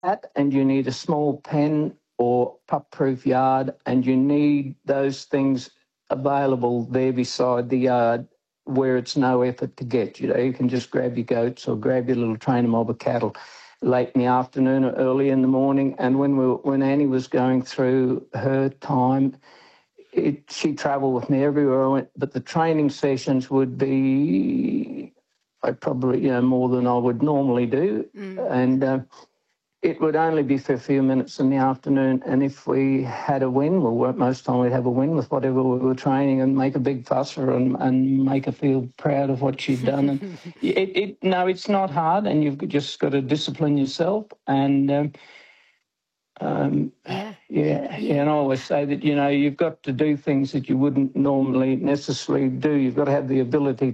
that, and you need a small pen or pup-proof yard, and you need those things available there beside the yard where it's no effort to get. You know, you can just grab your goats or grab your little trainer mob of cattle late in the afternoon or early in the morning. And when Annie was going through her time, she travelled with me everywhere I went, but the training sessions would be probably more than I would normally do, and it would only be for a few minutes in the afternoon. And if we had a win, well, most of the time we'd have a win with whatever we were training and make a big fuss for her and make her feel proud of what she'd done. And no, it's not hard, and you've just got to discipline yourself. And and I always say that, you've got to do things that you wouldn't normally necessarily do. You've got to have the ability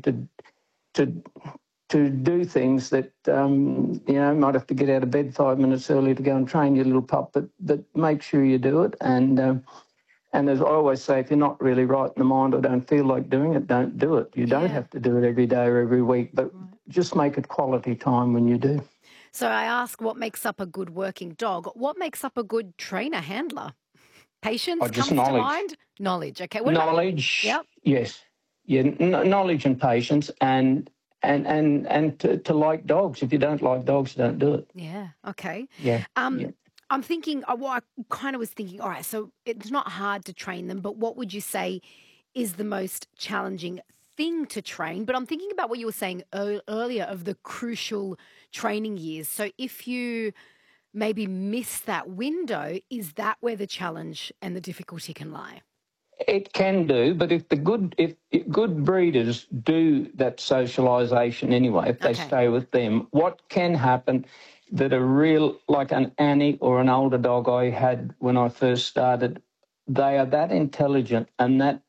to do things that, might have to get out of bed 5 minutes early to go and train your little pup, but make sure you do it. And as I always say, if you're not really right in the mind or don't feel like doing it, don't do it. You don't have to do it every day or every week, but just make it quality time when you do. So I ask, what makes up a good working dog? What makes up a good trainer handler? Patience comes to mind? Knowledge, okay. Knowledge, yep. Yes. Yeah, knowledge and patience and to like dogs. If you don't like dogs, don't do it. Yeah, okay. Yeah. I'm thinking, I kind of was thinking, all right, so it's not hard to train them, but what would you say is the most challenging thing to train? But I'm thinking about what you were saying earlier of the crucial training years. So if you maybe miss that window, is that where the challenge and the difficulty can lie? It can do, but if good breeders do that socialisation anyway, if they stay with them, what can happen that like an Annie or an older dog I had when I first started, they are that intelligent and that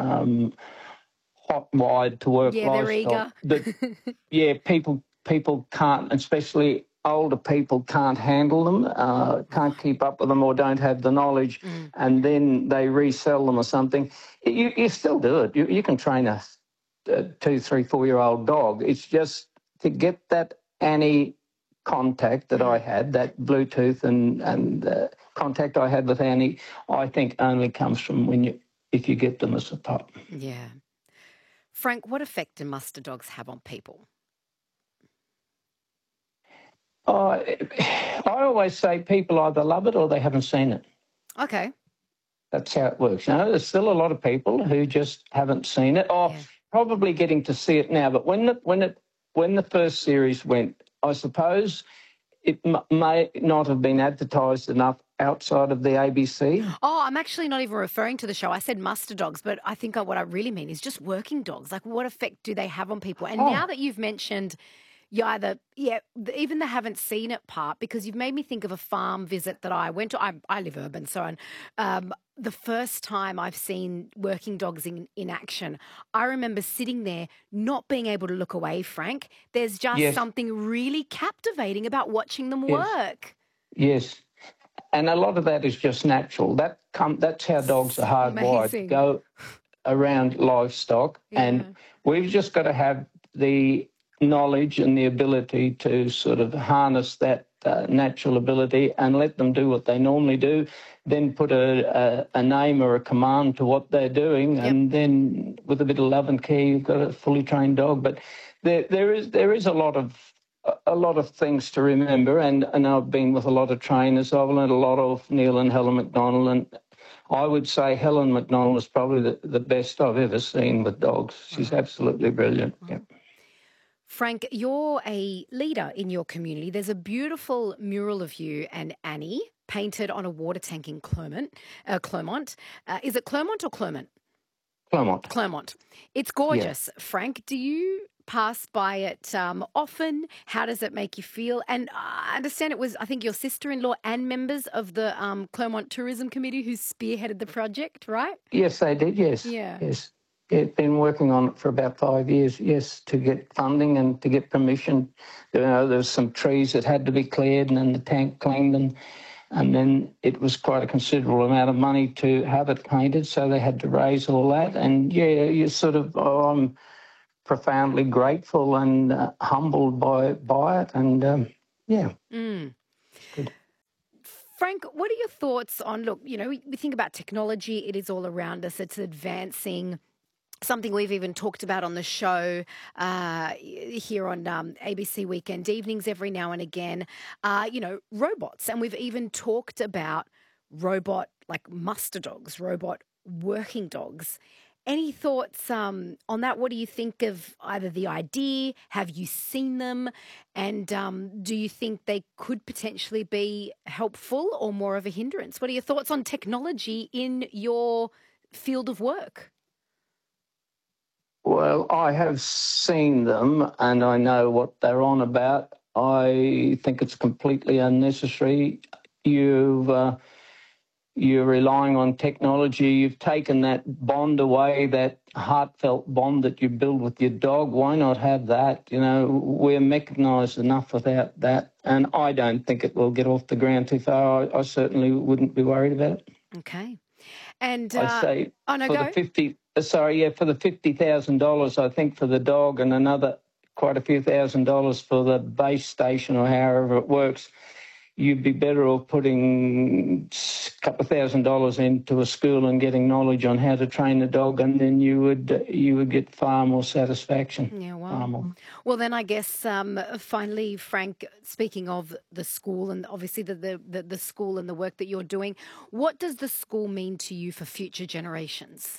hot-wired to work livestock. They're eager. That, people can't, especially older people can't handle them, can't keep up with them or don't have the knowledge, and then they resell them or something. You still do it. You can train a 2, 3, 4-year-old dog. It's just to get that Annie contact that I had, that Bluetooth and contact I had with Annie, I think only comes from if you get them as a pup. Yeah. Frank, what effect do muster dogs have on people? I always say people either love it or they haven't seen it. Okay. That's how it works. There's still a lot of people who just haven't seen it, or probably getting to see it now. But when the first series went, I suppose it may not have been advertised enough outside of the ABC. Oh, I'm actually not even referring to the show. I said muster dogs, but I think what I really mean is just working dogs. Like, what effect do they have on people? And now that you've mentioned even they haven't seen it part, because you've made me think of a farm visit that I went to. I live urban, so the first time I've seen working dogs in action, I remember sitting there not being able to look away, Frank. There's just something really captivating about watching them work. Yes. And a lot of that is just natural. That's how dogs are hardwired to go around livestock. And we've just got to have the knowledge and the ability to sort of harness that natural ability and let them do what they normally do, then put a name or a command to what they're doing, and then with a bit of love and care, you've got a fully trained dog. But there is a lot of things to remember, and I've been with a lot of trainers. I've learned a lot of Neil and Helen McDonald, and I would say Helen McDonald is probably the best I've ever seen with dogs. She's absolutely brilliant. Yep. Frank, you're a leader in your community. There's a beautiful mural of you and Annie painted on a water tank in Clermont. Is it Clermont or Clermont? Clermont. Clermont. It's gorgeous. Yeah. Frank, do you pass by it often? How does it make you feel? And I understand it was, I think, your sister-in-law and members of the Clermont Tourism Committee who spearheaded the project, right? Yes, they did, yes. Yeah. Yes. Been working on it for about 5 years, to get funding and to get permission. There's some trees that had to be cleared and then the tank cleaned, and then it was quite a considerable amount of money to have it painted, so they had to raise all that. And, you sort of, I'm profoundly grateful and humbled by it, and, Good. Frank, what are your thoughts on, look, we think about technology, it is all around us, it's advancing. Something we've even talked about on the show here on ABC Weekend Evenings every now and again, robots. And we've even talked about robot, like muster dogs, robot working dogs. Any thoughts on that? What do you think of either the idea? Have you seen them? And do you think they could potentially be helpful or more of a hindrance? What are your thoughts on technology in your field of work? Well, I have seen them and I know what they're on about. I think it's completely unnecessary. You're relying on technology. You've taken that bond away, that heartfelt bond that you build with your dog. Why not have that? We're mechanised enough without that. And I don't think it will get off the ground too far. I certainly wouldn't be worried about it. Okay. And I'd say for the $50,000, I think, for the dog, and another quite a few $1,000s for the base station or however it works, you'd be better off putting a couple of $1,000s into a school and getting knowledge on how to train a dog, and then you would get far more satisfaction. Yeah, wow. Well, then I guess finally, Frank, speaking of the school and obviously the school and the work that you're doing, what does the school mean to you for future generations?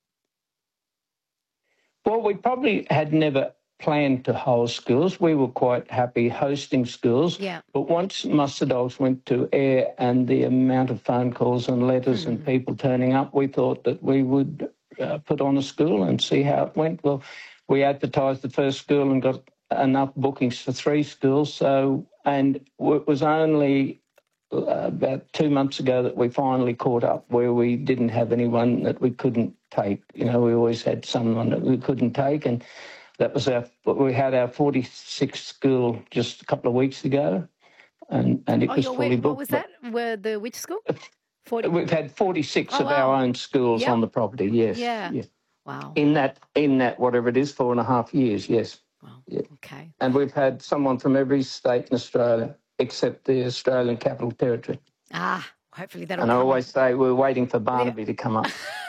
Well, we probably had never planned to host schools. We were quite happy hosting schools. Yeah. But once Muster Dogs went to air and the amount of phone calls and letters and people turning up, we thought that we would put on a school and see how it went. Well, we advertised the first school and got enough bookings for 3 schools. And it was only about 2 months ago that we finally caught up where we didn't have anyone that we couldn't take. We always had someone that we couldn't take, and that was we had our 46th school just a couple of weeks ago, and it was fully booked. What was that? Which school? 40? We've had 46 of our own schools on the property, yes. Yeah. Yes. Wow. In that, whatever it is, 4.5 years, yes. Wow. Yeah. Okay. And we've had someone from every state in Australia except the Australian Capital Territory. Hopefully that'll And come I always say we're waiting for Barnaby to come up.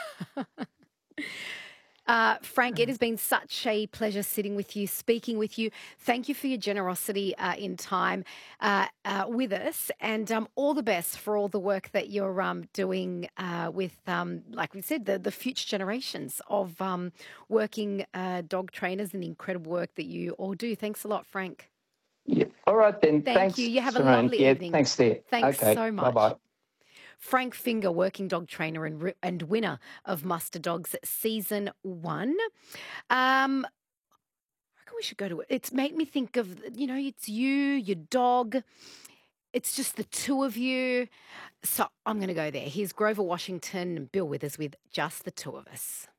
Frank, it has been such a pleasure sitting with you, speaking with you. Thank you for your generosity in time with us, and all the best for all the work that you're doing with, like we said, the future generations of working dog trainers and the incredible work that you all do. Thanks a lot, Frank. Yeah. All right, then. Thank you. You have Sharon. A lovely evening. Thanks, dear. Thanks so much. Bye-bye. Frank Finger, working dog trainer and winner of Muster Dogs Season 1. I reckon we should go to it. It's made me think of, it's you, your dog. It's just the two of you. So I'm going to go there. Here's Grover Washington and Bill Withers with Just the Two of Us.